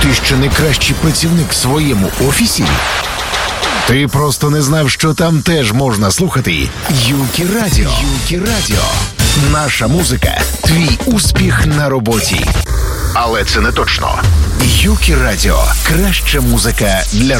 Ти ще не кращий працівник в своєму офісі? Ти просто не знав, що там теж можна слухати Юкі Радіо. Юкі Радіо. Наша музика – твій успіх на роботі. Але це не точно. Юкі Радіо. Краща музика для